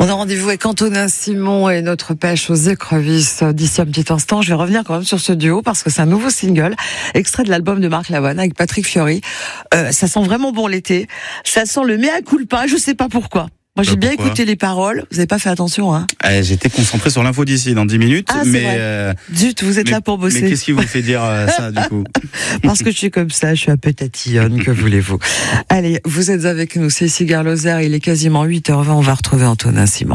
On a rendez-vous avec Antonin Simon et notre pêche aux écrevisses d'ici un petit instant. Je vais revenir quand même sur ce duo parce que c'est un nouveau single, extrait de l'album de Marc Lavoine avec Patrick Fiori. Ça sent vraiment bon l'été. Ça sent le mea culpa, je sais pas pourquoi. Moi, j'ai bien écouté les paroles. Vous avez pas fait attention, hein? J'étais concentré sur l'info d'ici dans 10 minutes. Ah, mais zut, vous êtes là pour bosser. Mais qu'est-ce qui vous fait dire ça, du coup? Parce que je suis comme ça, je suis un peu tatillonne, que voulez-vous. Allez, vous êtes avec nous, c'est ici Gare Lozère, il est quasiment 8h20, on va retrouver Antonin Simon.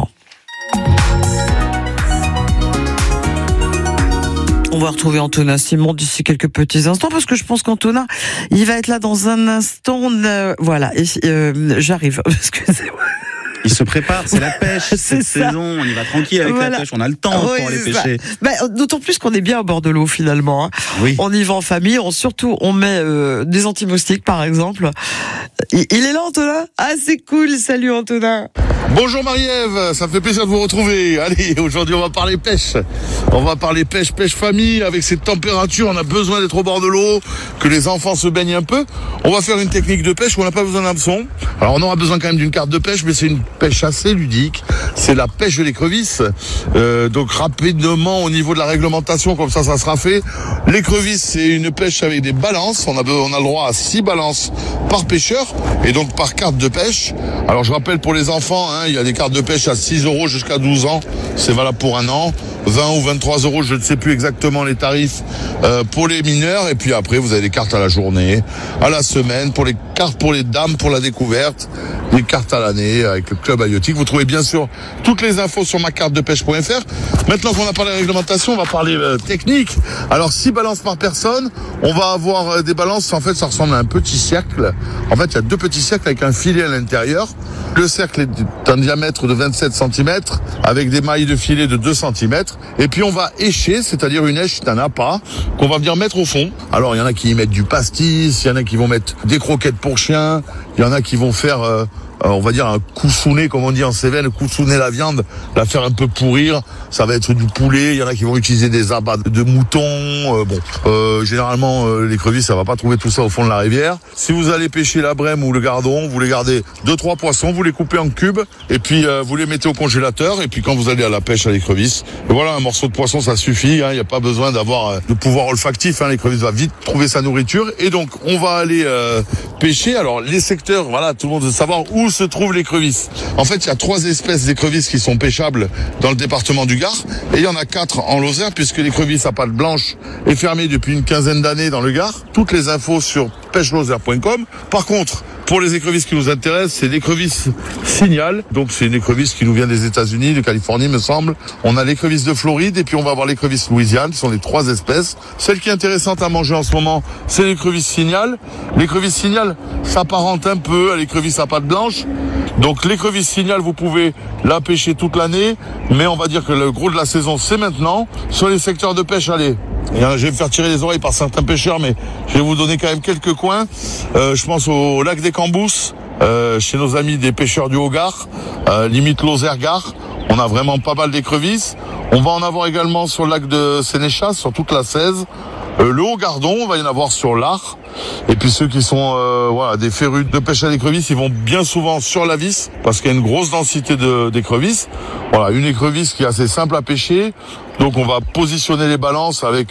On va retrouver Antonin Simon d'ici quelques petits instants parce que je pense qu'Antonin, il va être là dans un instant. Voilà, j'arrive. Excusez-moi. Il se prépare, c'est la pêche, cette saison, on y va tranquille avec la pêche, on a le temps pour aller pêcher. D'autant plus qu'on est bien au bord de l'eau finalement. Hein. Oui. On y va en famille, surtout on met des anti-moustiques par exemple. Il est là Antonin? Ah c'est cool, salut Antonin. Bonjour Marie-Ève, ça me fait plaisir de vous retrouver. Allez, aujourd'hui on va parler pêche. On va parler pêche famille. Avec cette température, on a besoin d'être au bord de l'eau, que les enfants se baignent un peu. On va faire une technique de pêche où on n'a pas besoin d'hameçon. Alors on aura besoin quand même d'une carte de pêche, mais c'est une pêche assez ludique. C'est la pêche de l'écrevisse. Donc rapidement au niveau de la réglementation, comme ça sera fait. L'écrevisse, c'est une pêche avec des balances. On a le droit à 6 balances par pêcheur et donc par carte de pêche. Alors je rappelle pour les enfants, il y a des cartes de pêche à 6 € jusqu'à 12 ans. C'est valable pour un an. 20 ou 23 €, je ne sais plus exactement les tarifs pour les mineurs. Et puis après, vous avez des cartes à la journée, à la semaine, pour les cartes pour les dames, pour la découverte, des cartes à l'année avec le club halieutique. Vous trouvez bien sûr toutes les infos sur macarte-de-pêche.fr. Maintenant qu'on a parlé réglementation, on va parler technique. Alors 6 balances par personne. On va avoir des balances, en fait ça ressemble à un petit cercle. En fait il y a 2 petits cercles avec un filet à l'intérieur. Le cercle est d'un diamètre de 27 cm avec des mailles de filet de 2 cm. Et puis on va écher, c'est-à-dire une èche d'un appât qu'on va venir mettre au fond. Alors il y en a qui y mettent du pastis, il y en a qui vont mettre des croquettes pour chiens, il y en a qui vont faire on va dire un coussounet, comme on dit en Cévennes, coussouner la viande, la faire un peu pourrir. Ça va être du poulet. Il y en a qui vont utiliser des abats de moutons. Généralement, l'écrevisse, ça va pas trouver tout ça au fond de la rivière. Si vous allez pêcher la brème ou le gardon, vous les gardez 2-3 poissons, vous les coupez en cubes et puis vous les mettez au congélateur. Et puis quand vous allez à la pêche à l'écrevisse, voilà, un morceau de poisson, ça suffit. Il n'y a pas besoin d'avoir de pouvoir olfactif. L'écrevisse va vite trouver sa nourriture. Et donc, on va aller pêcher. Alors, les secteurs, voilà, tout le monde veut savoir où se trouve l'écrevisse. En fait, il y a 3 espèces d'écrevisses qui sont pêchables dans le département du Gard et il y en a 4 en Lozère puisque l'écrevisse à pattes blanches est fermée depuis une quinzaine d'années dans le Gard. Toutes les infos sur pêchelozère.com. Par contre, pour les écrevisses qui nous intéressent, c'est l'écrevisse Signal. Donc c'est une écrevisse qui nous vient des États-Unis, de Californie me semble. On a l'écrevisse de Floride et puis on va avoir l'écrevisse Louisiane. Ce sont les 3 espèces. Celle qui est intéressante à manger en ce moment, c'est l'écrevisse Signal. L'écrevisse Signal s'apparente un peu à l'écrevisse à pattes blanches. Donc l'écrevisse Signal, vous pouvez la pêcher toute l'année, mais on va dire que le gros de la saison, c'est maintenant. Sur les secteurs de pêche, allez, je vais me faire tirer les oreilles par certains pêcheurs, mais je vais vous donner quand même quelques coins. Je pense au lac des Cambousses, chez nos amis des pêcheurs du Haut-Gard, limite Lozère-Gard. On a vraiment pas mal d'écrevisses. On va en avoir également sur le lac de Sénéchas, sur toute la 16. Le Haut-Gardon, on va y en avoir sur l'Ar. Et puis ceux qui sont des férus de pêche à l'écrevisse, ils vont bien souvent sur la vis parce qu'il y a une grosse densité d'écrevisses. Voilà, une écrevisse qui est assez simple à pêcher. Donc on va positionner les balances avec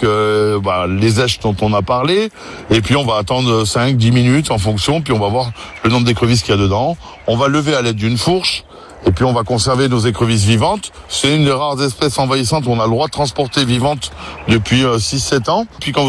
les èches dont on a parlé. Et puis on va attendre 5-10 minutes en fonction. Puis on va voir le nombre d'écrevisses qu'il y a dedans. On va lever à l'aide d'une fourche. Et puis on va conserver nos écrevisses vivantes. C'est une des rares espèces envahissantes où on a le droit de transporter vivantes depuis 6-7 ans. Puis quand